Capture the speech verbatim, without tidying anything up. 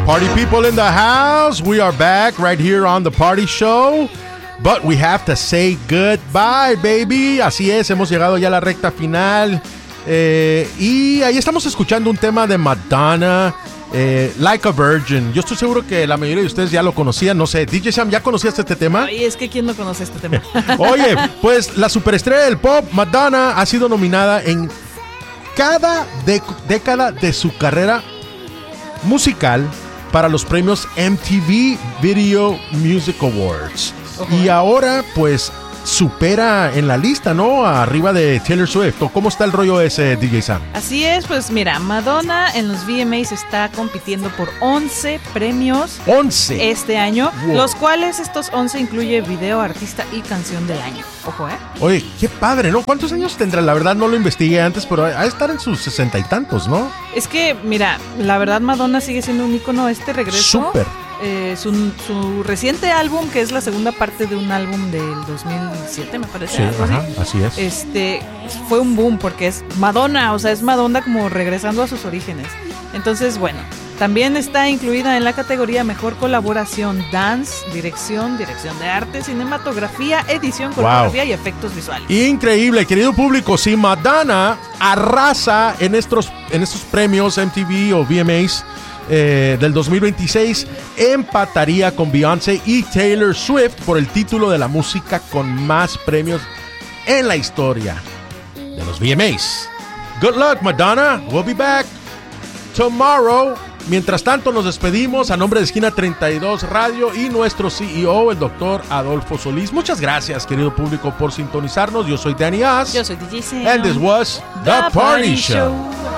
Party people in the house, we are back right here on The Party Show. But we have to say goodbye, baby. Así es, hemos llegado ya a la recta final. Eh, y ahí estamos escuchando un tema de Madonna, eh, Like a Virgin. Yo estoy seguro que la mayoría de ustedes ya lo conocían. No sé, D J Sam, ¿ya conocías este tema? Ay, es que ¿quién no conoce este tema? Oye, pues la superestrella del pop, Madonna, ha sido nominada en cada de- década de su carrera musical para los premios M T V Video Music Awards. Uh-huh. Y ahora, pues, supera en la lista, ¿no? Arriba de Taylor Swift. ¿Cómo está el rollo ese, D J Sam? Así es, pues mira, Madonna en los V M As está compitiendo por once premios. once. Este año, wow. Los cuales estos once incluye video, artista y canción del año. Ojo, ¿eh? Oye, qué padre, ¿no? ¿Cuántos años tendrá? La verdad no lo investigué antes, pero ha de estar en sus sesenta y tantos, ¿no? Es que, mira, la verdad Madonna sigue siendo un ícono. Este regreso. Súper. Eh, su, su reciente álbum, que es la segunda parte de un álbum del dos mil siete, me parece. Sí, ajá, así es. Este, fue un boom porque es Madonna, o sea, es Madonna como regresando a sus orígenes. Entonces, bueno, también está incluida en la categoría Mejor Colaboración, Dance, Dirección, Dirección de Arte, Cinematografía, Edición, Coreografía wow. y Efectos Visuales. Increíble, querido público. Si Madonna arrasa en estos, en estos premios M T V o V M As Eh, del dos mil veintiséis, empataría con Beyoncé y Taylor Swift por el título de la música con más premios en la historia de los V M As. Good luck, Madonna. We'll be back tomorrow. Mientras tanto, nos despedimos a nombre de Esquina treinta y dos Radio y nuestro C E O, el doctor Adolfo Solís. Muchas gracias, querido público, por sintonizarnos. Yo soy Danny Oz. Yo soy D J Sam. And this was The, The Party, Party Show. Show.